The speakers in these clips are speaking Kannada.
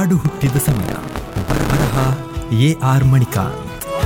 ಹಾಡು ಹುಟ್ಟಿದ ಸಮಯ. ಬರಹ ಎ.ಆರ್. ಮಣಿಕಾಂತ್.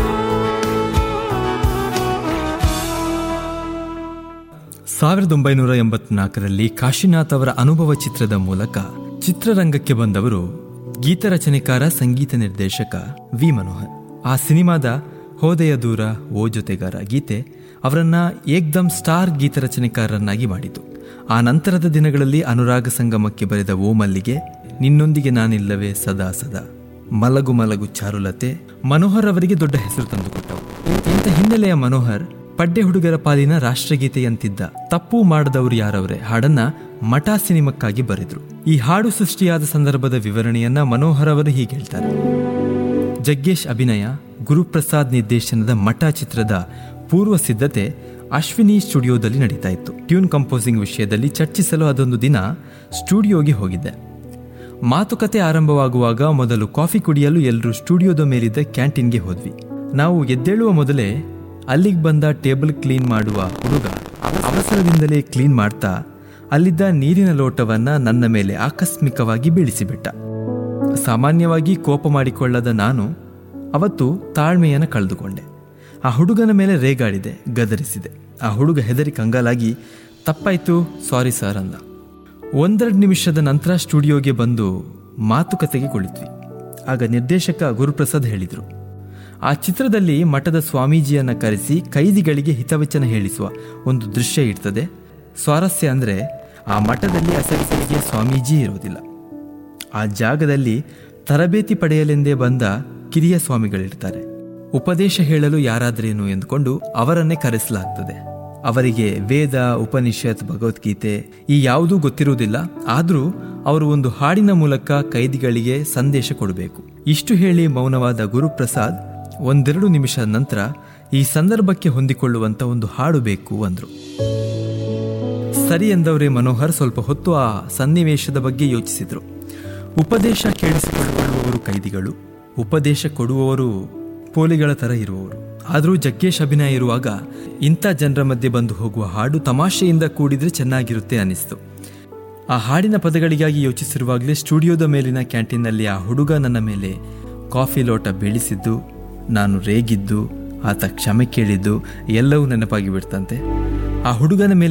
ಸಾವಿರದ 1984ರಲ್ಲಿ ಕಾಶಿನಾಥ್ ಅವರ ಅನುಭವ ಚಿತ್ರದ ಮೂಲಕ ಚಿತ್ರರಂಗಕ್ಕೆ ಬಂದವರು ಗೀತರಚನೆಕಾರ, ಸಂಗೀತ ನಿರ್ದೇಶಕ ವಿ. ಮನೋಹರ್. ಆ ಸಿನಿಮಾದ ಹೋದೆಯ ದೂರ ಓ ಜೊತೆಗಾರ ಗೀತೆ ಅವರನ್ನ ಏಕ್ದಮ್ ಸ್ಟಾರ್ ಗೀತರಚನೆಕಾರರನ್ನಾಗಿ ಮಾಡಿತು. ಆ ನಂತರದ ದಿನಗಳಲ್ಲಿ ಅನುರಾಗ ಸಂಗಮಕ್ಕೆ ಬರೆದ ಓ ಮಲ್ಲಿಗೆ, ನಿನ್ನೊಂದಿಗೆ ನಾನಿಲ್ಲವೇ ಸದಾ ಸದಾ, ಮಲಗು ಮಲಗು ಚಾರುಲತೆ ಮನೋಹರ್ ಅವರಿಗೆ ದೊಡ್ಡ ಹೆಸರು ತಂದುಕೊಟ್ಟವು. ಇಂಥ ಹಿನ್ನೆಲೆಯ ಮನೋಹರ್ ಪಡ್ಡೆ ಹುಡುಗರ ಪಾಲಿನ ರಾಷ್ಟ್ರಗೀತೆಯಂತಿದ್ದ ತಪ್ಪು ಮಾಡದವರು ಯಾರವ್ರೆ ಹಾಡನ್ನ ಮಠ ಸಿನಿಮಕ್ಕಾಗಿ ಬರೆದ್ರು. ಈ ಹಾಡು ಸೃಷ್ಟಿಯಾದ ಸಂದರ್ಭದ ವಿವರಣೆಯನ್ನ ಮನೋಹರ್ ಅವರು ಹೀಗೆ ಹೇಳ್ತಾರೆ. ಜಗ್ಗೇಶ್ ಅಭಿನಯ, ಗುರುಪ್ರಸಾದ್ ನಿರ್ದೇಶನದ ಮಠ ಚಿತ್ರದ ಪೂರ್ವ ಸಿದ್ಧತೆ ಅಶ್ವಿನಿ ಸ್ಟುಡಿಯೋದಲ್ಲಿ ನಡೀತಾ ಇತ್ತು. ಟ್ಯೂನ್ ಕಂಪೋಸಿಂಗ್ ವಿಷಯದಲ್ಲಿ ಚರ್ಚಿಸಲು ಅದೊಂದು ದಿನ ಸ್ಟುಡಿಯೋಗೆ ಹೋಗಿದ್ದೆ. ಮಾತುಕತೆ ಆರಂಭವಾಗುವಾಗ ಮೊದಲು ಕಾಫಿ ಕುಡಿಯಲು ಎಲ್ಲರೂ ಸ್ಟುಡಿಯೋದ ಮೇಲಿದ್ದ ಕ್ಯಾಂಟೀನ್ಗೆ ಹೋದ್ವಿ. ನಾವು ಎದ್ದೇಳುವ ಮೊದಲೇ ಅಲ್ಲಿಗೆ ಬಂದ ಟೇಬಲ್ ಕ್ಲೀನ್ ಮಾಡುವ ಹುಡುಗ ಅವಸರದಿಂದಲೇ ಕ್ಲೀನ್ ಮಾಡ್ತಾ ಅಲ್ಲಿದ್ದ ನೀರಿನ ಲೋಟವನ್ನ ನನ್ನ ಮೇಲೆ ಆಕಸ್ಮಿಕವಾಗಿ ಬೀಳಿಸಿಬಿಟ್ಟ. ಸಾಮಾನ್ಯವಾಗಿ ಕೋಪ ಮಾಡಿಕೊಳ್ಳದ ನಾನು ಅವತ್ತು ತಾಳ್ಮೆಯನ್ನು ಕಳೆದುಕೊಂಡೆ. ಆ ಹುಡುಗನ ಮೇಲೆ ರೇಗಾಡಿದೆ, ಗದರಿಸಿದೆ. ಆ ಹುಡುಗ ಹೆದರಿ ಕಂಗಾಲಾಗಿ ತಪ್ಪಾಯ್ತು, ಸಾರಿ ಸರ್ ಅಂದ. 1-2 ನಿಮಿಷದ ನಂತರ ಸ್ಟುಡಿಯೋಗೆ ಬಂದು ಮಾತುಕತೆಗೆ ಕುಳಿತ್ವಿ. ಆಗ ನಿರ್ದೇಶಕ ಗುರುಪ್ರಸಾದ್ ಹೇಳಿದರು, ಆ ಚಿತ್ರದಲ್ಲಿ ಮಠದ ಸ್ವಾಮೀಜಿಯನ್ನು ಕರೆಸಿ ಕೈದಿಗಳಿಗೆ ಹಿತವಚನ ಹೇಳಿಸುವ ಒಂದು ದೃಶ್ಯ ಇರ್ತದೆ. ಸ್ವಾರಸ್ಯ ಅಂದರೆ ಆ ಮಠದಲ್ಲಿ ಅಸಲಿಗೆ ಸ್ವಾಮೀಜಿ ಇರುವುದಿಲ್ಲ. ಆ ಜಾಗದಲ್ಲಿ ತರಬೇತಿ ಪಡೆಯಲೆಂದೇ ಬಂದ ಕಿರಿಯ ಸ್ವಾಮಿಗಳಿರ್ತಾರೆ. ಉಪದೇಶ ಹೇಳಲು ಯಾರಾದ್ರೇನು ಎಂದುಕೊಂಡು ಅವರನ್ನೇ ಕರೆಸಲಾಗ್ತದೆ. ಅವರಿಗೆ ವೇದ, ಉಪನಿಷತ್, ಭಗವದ್ಗೀತೆ ಈ ಯಾವುದೂ ಗೊತ್ತಿರುವುದಿಲ್ಲ. ಆದರೂ ಅವರು ಒಂದು ಹಾಡಿನ ಮೂಲಕ ಕೈದಿಗಳಿಗೆ ಸಂದೇಶ ಕೊಡಬೇಕು. ಇಷ್ಟು ಹೇಳಿ ಮೌನವಾದ ಗುರುಪ್ರಸಾದ್ 1-2 ನಿಮಿಷದ ನಂತರ ಈ ಸಂದರ್ಭಕ್ಕೆ ಹೊಂದಿಕೊಳ್ಳುವಂತ ಒಂದು ಹಾಡು ಬೇಕು ಅಂದ್ರು. ಸರಿ ಎಂದವರೇ ಮನೋಹರ್ ಸ್ವಲ್ಪ ಹೊತ್ತು ಆ ಸನ್ನಿವೇಶದ ಬಗ್ಗೆ ಯೋಚಿಸಿದ್ರು. ಉಪದೇಶ ಕೇಳಿಸಿಕೊಳ್ಳುವವರು ಕೈದಿಗಳು, ಉಪದೇಶ ಕೊಡುವವರು ಪೋಲಿಗಳ ತರ ಇರುವವರು. ಆದರೂ ಜಗ್ಗೇಶ್ ಅಭಿನಯ ಇರುವಾಗ ಇಂಥ ಜನರ ಮಧ್ಯೆ ಬಂದು ಹೋಗುವ ಹಾಡು ತಮಾಷೆಯಿಂದ ಕೂಡಿದ್ರೆ ಚೆನ್ನಾಗಿರುತ್ತೆ ಅನ್ನಿಸ್ತು. ಆ ಹಾಡಿನ ಪದಗಳಿಗಾಗಿ ಯೋಚಿಸಿರುವಾಗಲೇ ಸ್ಟುಡಿಯೋದ ಮೇಲಿನ ಕ್ಯಾಂಟೀನ್ನಲ್ಲಿ ಆ ಹುಡುಗ ನನ್ನ ಮೇಲೆ ಕಾಫಿ ಲೋಟ ಬೀಳಿಸಿದ್ದು, ನಾನು ರೇಗಿದ್ದು, ಆತ ಕ್ಷಮೆ ಕೇಳಿದ್ದು ಎಲ್ಲವೂ ನೆನಪಾಗಿ ಬಿಡ್ತಂತೆ. ಆ ಹುಡುಗನ ಮೇಲೆ